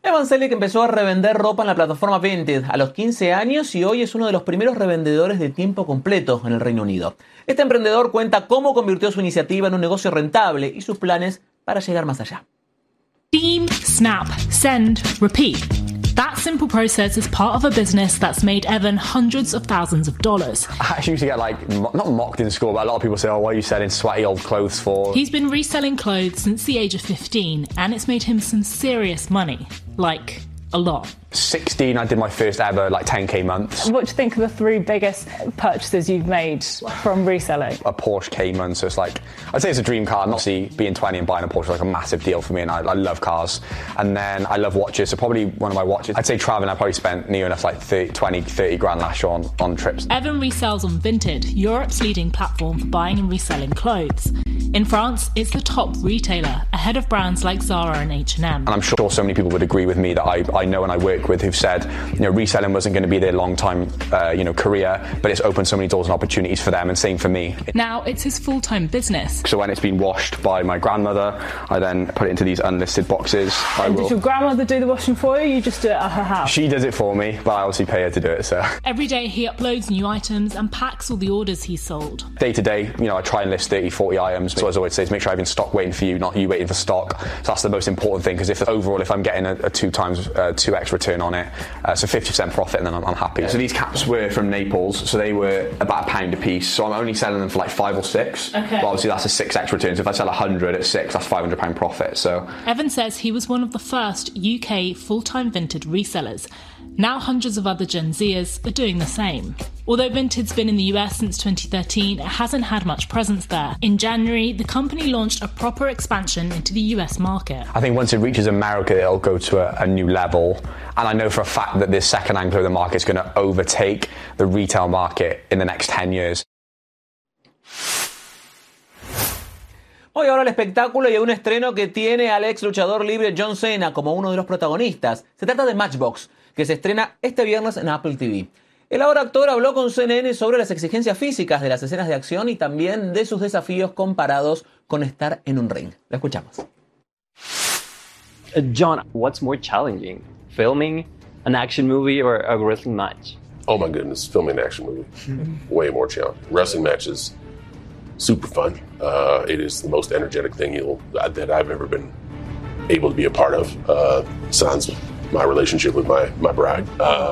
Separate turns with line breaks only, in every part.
Evan Selick empezó a revender ropa en la plataforma Vinted a los 15 años y hoy es uno de los primeros revendedores de tiempo completo en el Reino Unido. Este emprendedor cuenta cómo convirtió su iniciativa en un negocio rentable y sus planes para llegar más allá.
Steam, snap, send, repeat. That simple process is part of a business that's made Evan hundreds of thousands of dollars.
I usually get not mocked in school, but a lot of people say, oh, what are you selling sweaty old clothes for?
He's been reselling clothes since the age of 15 and it's made him some serious money. Like, a lot.
16, I did my first ever 10k months.
What do you think are the 3 biggest purchases you've made from reselling?
A Porsche Cayman, so it's I'd say it's a dream car. Obviously, being 20 and buying a Porsche is a massive deal for me, and I love cars. And then I love watches, so probably one of my watches. I'd say traveling, I probably spent near enough 30 grand last year on trips.
Evan resells on Vinted, Europe's leading platform for buying and reselling clothes. In France, it's the top retailer, ahead of brands like Zara and H&M.
And I'm sure so many people would agree with me that I know and I work with who've said, reselling wasn't going to be their long-time, career, but it's opened so many doors and opportunities for them, and same for me.
Now it's his full-time business.
So when it's been washed by my grandmother, I then put it into these unlisted boxes.
Does your grandmother do the washing for you? You just do it at her house?
She does it for me, but I obviously pay her to do it, so.
Every day he uploads new items and packs all the orders he's sold.
Day to day, I try and list 30, 40 items. So as I always say, to make sure I have in stock waiting for you, not you waiting for stock. So that's the most important thing, because if I'm getting a 2x return on it, so 50% profit, and then I'm happy. So these caps were from Naples, so they were about £1 a piece. So I'm only selling them for 5 or 6.
Okay.
But obviously that's a 6x return. So if I sell 100 at 6, that's £500 profit. So
Evan says he was one of the first UK full-time Vinted resellers. Now hundreds of other Gen Zers are doing the same. Although Vinted's been in the US since 2013, it hasn't had much presence there. In January, the company launched a proper expansion into the US market.
I think once it reaches America, it'll go to a new level. And I know for a fact that this second-hand clothing market is going to overtake the retail market in the next 10 years.
Hoy ahora el espectáculo y un estreno que tiene al ex luchador libre John Cena como uno de los protagonistas. Se trata de Matchbox, que se estrena este viernes en Apple TV. El ahora actor habló con CNN sobre las exigencias físicas de las escenas de acción y también de sus desafíos comparados con estar en un ring. Lo escuchamos.
John, what's more challenging, filming an action movie or a wrestling match?
Oh my goodness, filming an action movie, way more challenging. Wrestling matches, super fun. It is the most energetic thing that I've ever been able to be a part of. Sans my relationship with my bride.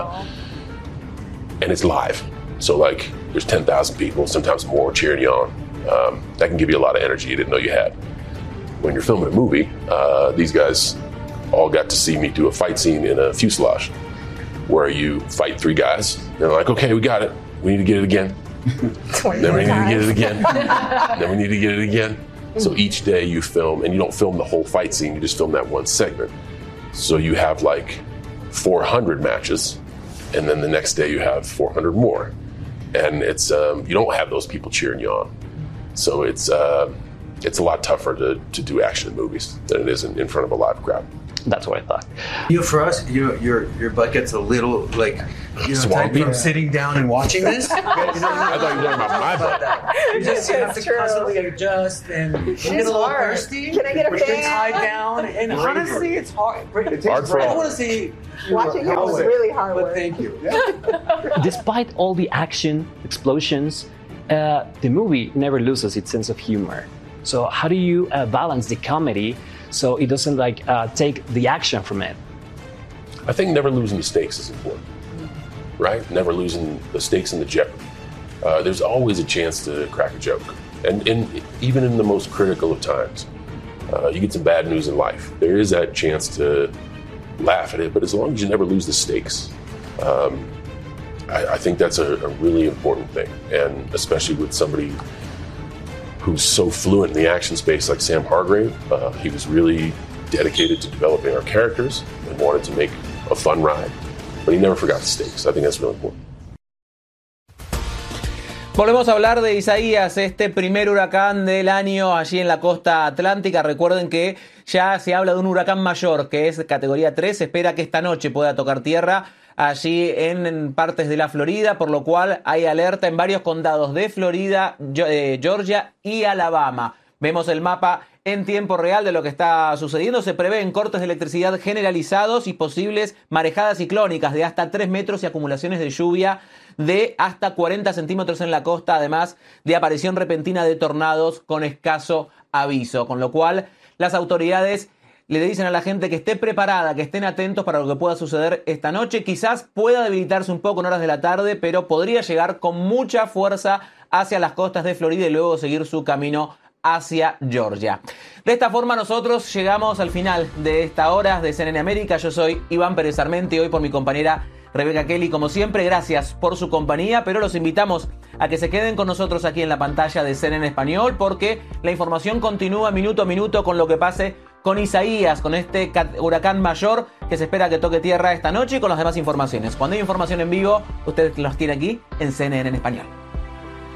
And it's live. So there's 10,000 people, sometimes more, cheering you on. That can give you a lot of energy you didn't know you had. When you're filming a movie, these guys all got to see me do a fight scene in a fuselage where you fight 3 guys. And they're like, okay, we got it. We need to get it again. Then we need to get it again. Then we need to get it again. So each day you film, and you don't film the whole fight scene, you just film that one segment. So you have 400 matches, and then the next day you have 400 more. And it's you don't have those people cheering you on. So it's a lot tougher to do action in movies than it is in front of a live crowd.
That's what I thought.
For us, your butt gets a little
swampy
from sitting down and watching this.
I thought you were talking about my butt.
You have to constantly adjust and you get a little thirsty.
Can I get a
Push your
fan?
tie down, and honestly, it's hard.
Hard for
I
all.
want to see
Watching him was really hard
but
work.
thank you.
Despite all the action, explosions, the movie never loses its sense of humor. So how do you balance the comedy so it doesn't take the action from it?
I think never losing the stakes is important, right? Never losing the stakes and the jeopardy. There's always a chance to crack a joke. And even in the most critical of times, you get some bad news in life. There is that chance to laugh at it, but as long as you never lose the stakes, I think that's a really important thing. And especially with somebody who's so fluent in the action space like Sam Hargrave, he was really dedicated to developing our characters and wanted to make a fun ride, but he never forgot the stakes. I think that's really important.
Volvemos a hablar de Isaías, este primer huracán del año allí en la costa atlántica. Recuerden que ya se habla de un huracán mayor, que es categoría 3. Se espera que esta noche pueda tocar tierra allí en partes de la Florida, por lo cual hay alerta en varios condados de Florida, Georgia y Alabama. Vemos el mapa en tiempo real de lo que está sucediendo. Se prevén cortes de electricidad generalizados y posibles marejadas ciclónicas de hasta 3 metros y acumulaciones de lluvia de hasta 40 centímetros en la costa, además de aparición repentina de tornados con escaso aviso. Con lo cual, las autoridades le dicen a la gente que esté preparada, que estén atentos para lo que pueda suceder esta noche. Quizás pueda debilitarse un poco en horas de la tarde, pero podría llegar con mucha fuerza hacia las costas de Florida y luego seguir su camino hacia Georgia. De esta forma nosotros llegamos al final de esta hora de CNN América. Yo soy Iván Pérez Armenti, hoy por mi compañera Rebeca Kelly. Como siempre, gracias por su compañía, pero los invitamos a que se queden con nosotros aquí en la pantalla de CNN Español, porque la información continúa minuto a minuto con lo que pase con Isaías, con este huracán mayor que se espera que toque tierra esta noche, y con las demás informaciones. Cuando hay información en vivo, ustedes los tienen aquí en CNN en Español.